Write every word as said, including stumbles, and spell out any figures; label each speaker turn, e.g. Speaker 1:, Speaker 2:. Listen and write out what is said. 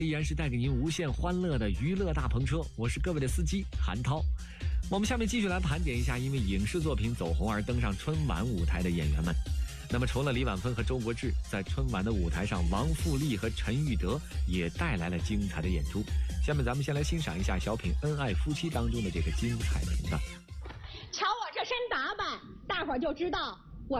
Speaker 1: 依然是带给您无限欢乐的娱乐大篷车，我是各位的司机韩涛。我们下面继续来盘点一下因为影视作品走红而登上春晚舞台的演员们。那么除了李婉芬和周国志，在春晚的舞台上，王富丽和陈玉德也带来了精彩的演出。下面咱们先来欣赏一下小品《恩爱夫妻》当中的这个精彩片段。
Speaker 2: 瞧我这身打扮，大伙儿就知道